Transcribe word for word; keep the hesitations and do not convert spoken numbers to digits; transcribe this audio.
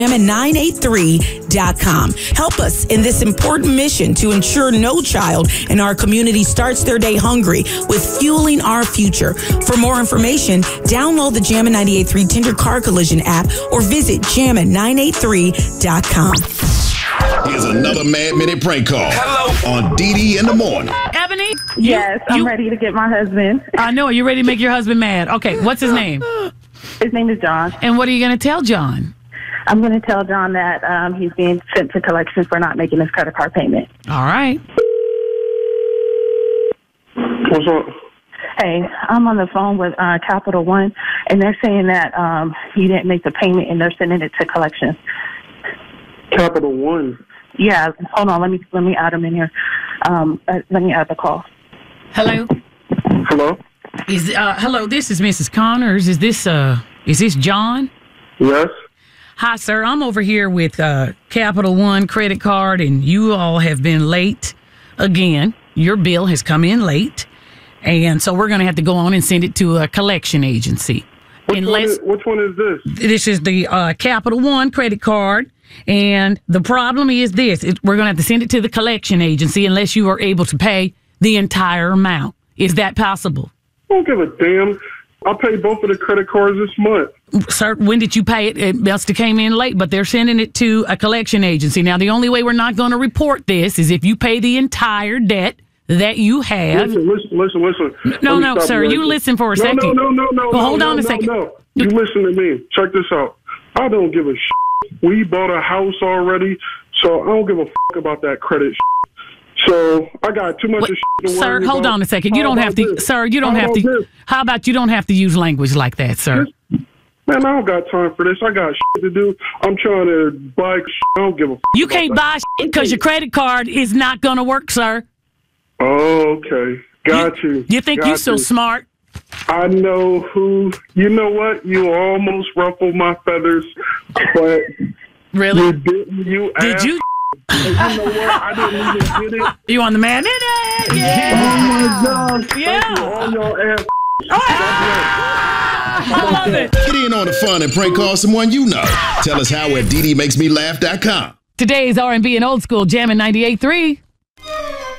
Jammin nine eight three dot com. Help us in this important mission to ensure no child in our community starts their day hungry with Fueling Our Future. For more information, download the Jammin ninety-eight point three Tender Car Collision app or visit jammin nine eight three dot com. Here's another Mad Minute prank call. Hello. On D D in the morning. Ebony? Yes, you, I'm you, ready to get my husband. I know. You're ready to make your husband mad. Okay, what's his name? His name is John. And what are you going to tell John? I'm going to tell John that um, he's being sent to collections for not making his credit card payment. All right. What's up? Hey, I'm on the phone with uh, Capital One, and they're saying that um, you didn't make the payment, and they're sending it to collections. Capital One? Yeah, hold on. Let me let me add him in here. Um, uh, let me add the call. Hello? Hello? Is uh, hello, this is Missus Connors. Is this uh is this John? Yes. Hi, sir. I'm over here with uh, Capital One credit card, and you all have been late again. Your bill has come in late, and so we're going to have to go on and send it to a collection agency. Which, Unless, one, is, which one is this? This is the uh, Capital One credit card, and the problem is this. It, we're going to have to send it to the collection agency unless you are able to pay the entire amount. Is that possible? I don't give a damn. I paid both of the credit cards this month. Sir, when did you pay it? It must have came in late, but they're sending it to a collection agency. Now, the only way we're not going to report this is if you pay the entire debt that you have. Listen, listen, listen, listen. No, no, sir, you listen for a no, second. No, no, no, no, well, hold no, on no, a second. No, no. You listen to me. Check this out. I don't give a shit. We bought a house already, so I don't give a fuck about that credit shit. So I got too much What, of shit to sir, worry hold about. on a second. You How don't have to, this? sir, you don't How have to. this? How about you don't have to use language like that, sir? This, man, I don't got time for this. I got shit to do. I'm trying to buy shit. I don't give a fuck. You can't buy shit because your credit card is not going to work, sir. Oh, okay. Got you. You, you think got you're so you. smart? I know who. You know what? You almost ruffled my feathers, but Really? you didn't. You Did asked. you? And you know what? I didn't even get it. You on the man in it? Yeah. Oh my gosh! Yeah. Thank you, all y'all ass. I love it. Get in on the fun and prank call someone you know. Tell us how at D D makes me laugh dot com. Today's R and B and old school Jammin' ninety-eight point three.